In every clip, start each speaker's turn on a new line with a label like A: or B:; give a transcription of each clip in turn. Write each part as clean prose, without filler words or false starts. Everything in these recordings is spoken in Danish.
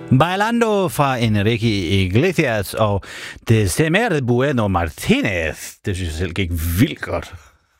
A: Bailando fra Enrique Iglesias og Destemerde Bueno Martinez. Det synes jeg selv gik vildt godt.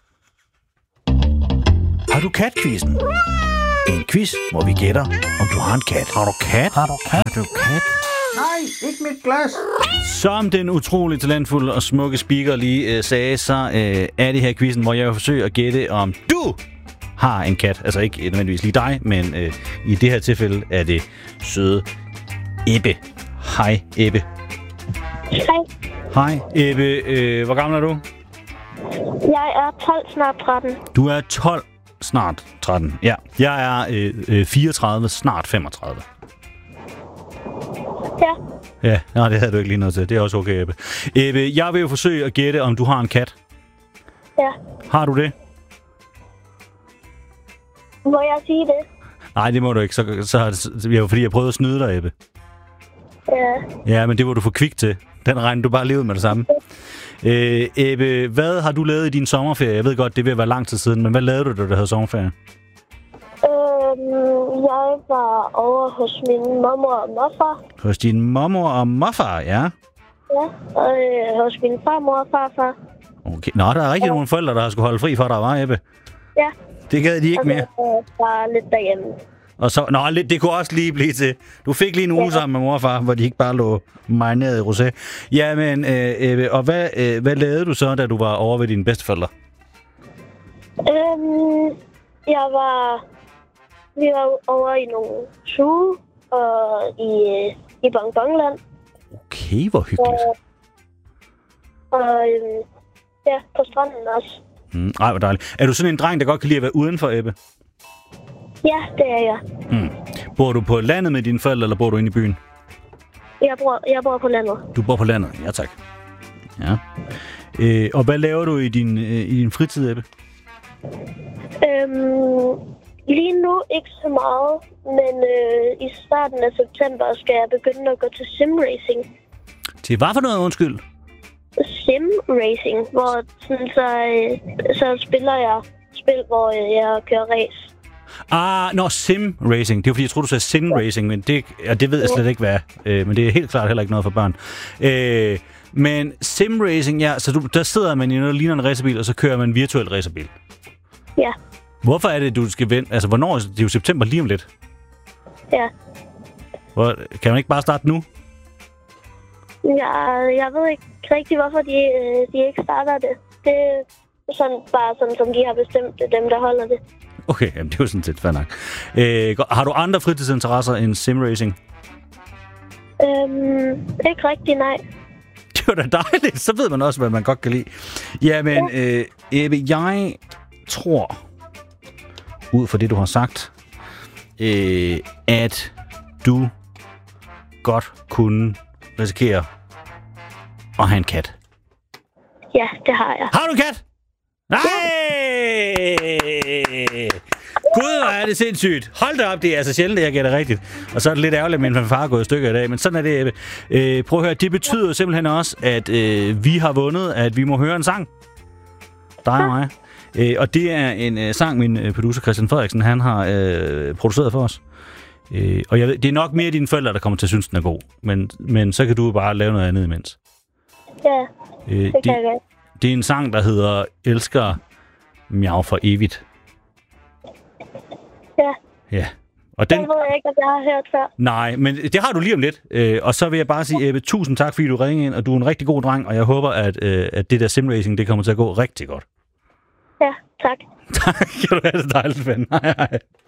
A: Har du kat-quizzen? En quiz, hvor vi gætter, om du har en kat. Har du kat? Har du kat? Har du kat?
B: Nej, ikke mit glas.
A: Som den utrolig talentfulde og smukke speaker lige sagde, så er det her quizzen, hvor jeg vil forsøge at gætte, om du har en kat. Altså ikke nødvendigvis lige dig, men i det her tilfælde er det søde Ebbe. Hej, Ebbe.
C: Hej.
A: Hej, Ebbe. Hvor gammel er du?
C: Jeg er 12, snart 13.
A: Du er 12, snart 13. Ja, jeg er 34, snart 35.
C: Ja.
A: Ja, nej, det havde du ikke lige noget til. Det er også okay, Ebbe. Ebbe, jeg vil jo forsøge at gætte, om du har en kat.
C: Ja.
A: Har du det?
C: Må jeg sige det?
A: Nej, det må du ikke. Så er det jo fordi, jeg prøvede at snyde dig, Ebbe.
C: Ja.
A: Ja, men det var du for kvik til. Den regner du bare lige ud med det samme. Ebbe, hvad har du lavet i din sommerferie? Jeg ved godt, det vil være lang tid siden, men hvad lavede du, da du havde sommerferie?
C: Jeg var over hos min mormor og morfar.
A: Hos din mormor og morfar, ja?
C: Ja, og hos min farmor og farfar.
A: Okay. Nå, der er rigtig nogle forældre, der har skulle holde fri for dig, var, Ebbe?
C: Ja.
A: Det gad de ikke mere.
C: Og så bare lidt derhjemme.
A: Og så, lidt, det kunne også lige blive til. Du fik lige en uge sammen med mor og far, hvor de ikke bare lå marineret i rosé. Jamen, Ebbe, og hvad lavede du så, da du var over ved dine bedsteforældre?
C: Vi var over i nogle suge og i Bonbonland.
A: Okay, hvor hyggeligt.
C: Og ja, på stranden også.
A: Ej, hvor dejligt. Er du sådan en dreng, der godt kan lide at være udenfor, Ebbe?
C: Ja, det er jeg.
A: Bor du på landet med dine forældre, eller bor du inde i byen?
C: Jeg bor på landet.
A: Du bor på landet, ja tak. Ja. Og hvad laver du i din fritid, Ebbe?
C: Lige nu ikke så meget, men i starten af september skal jeg begynde at gå til simracing.
A: Til hvad for noget, undskyld?
C: Simracing, hvor sådan, så spiller jeg spil, hvor jeg kører race.
A: Sim racing. Det er fordi, jeg tror du sagde sin racing, men det ved jeg slet ikke, hvad er. Men det er helt klart heller ikke noget for børn. Men sim racing, ja, så der sidder man i noget, der ligner en racerbil, og så kører man en virtuel racerbil.
C: Ja.
A: Hvorfor er det, du skal vente? Altså, hvornår? Det er jo september lige om lidt.
C: Ja.
A: Kan man ikke bare starte nu?
C: Ja, jeg ved ikke rigtig, hvorfor de ikke starter det. Det er sådan, som de har bestemt, det dem, der holder det.
A: Okay, jamen, det er jo sådan set fair nok. Har du andre fritidsinteresser end simracing?
C: Ikke rigtig, nej.
A: Det var da dejligt. Så ved man også, hvad man godt kan lide. Jamen, Ebbe, jeg tror, ud fra det, du har sagt, at du godt kunne risikere at have en kat.
C: Ja, det har jeg.
A: Har du en kat? Nej! Gud, hvor er det sindssygt. Hold da op, det er altså sjældent, at jeg gætter rigtigt. Og så er det lidt ærgerligt, at min far er gået i stykker i dag. Men sådan er det, Ebbe. Prøv at høre, det betyder simpelthen også, at vi har vundet, at vi må høre en sang. Dig og mig. Og det er en sang, min producer Christian Frederiksen, han har produceret for os. Og jeg ved, det er nok mere dine forældre, der kommer til at synes, den er god. Men så kan du bare lave noget andet imens.
C: Ja, det kan jeg godt.
A: Det er en sang, der hedder Elsker Miau for evigt.
C: Ja.
A: Ja. Og den
C: ved jeg ikke, at jeg har hørt før.
A: Nej, men det har du lige om lidt. Og så vil jeg bare sige, Ebbe, tusind tak, fordi du ringede ind, og du er en rigtig god dreng, og jeg håber, at det der simracing, det kommer til at gå rigtig godt.
C: Ja, tak.
A: Tak, kan du have det dejligt, ven. Hej, hej.